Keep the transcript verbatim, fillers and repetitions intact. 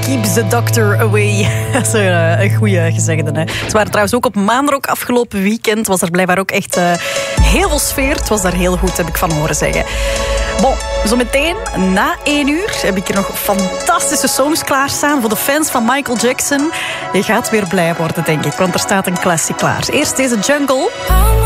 keeps the doctor away. Dat is een, een goede gezegde. Hè. Ze waren trouwens ook op Maanrock afgelopen weekend. Was er blijkbaar ook echt uh, heel veel sfeer. Het was daar heel goed, heb ik van horen zeggen. Bon, zometeen na één uur heb ik hier nog fantastische songs klaarstaan voor de fans van Michael Jackson. Je gaat weer blij worden, denk ik, want er staat een classic klaar. Eerst deze Jungle.